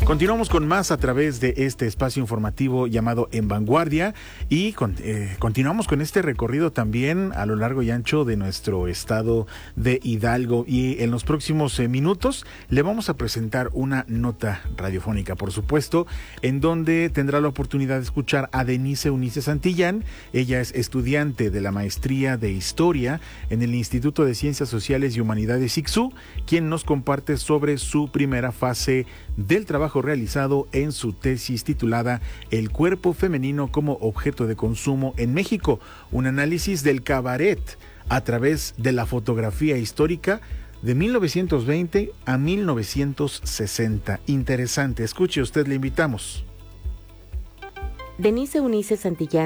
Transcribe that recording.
Continuamos con más a través de este espacio informativo llamado En Vanguardia y continuamos con este recorrido también a lo largo y ancho de nuestro estado de Hidalgo, y en los próximos minutos le vamos a presentar una nota radiofónica, por supuesto, en donde tendrá la oportunidad de escuchar a Denise Eunice Santillán. Ella es estudiante de la maestría de Historia en el Instituto de Ciencias Sociales y Humanidades ICSU, quien nos comparte sobre su primera fase del trabajo realizado en su tesis titulada El cuerpo femenino como objeto de consumo en México, un análisis del cabaret a través de la fotografía histórica de 1920 a 1960. Interesante, escuche usted, le invitamos. Denise Eunice Santillán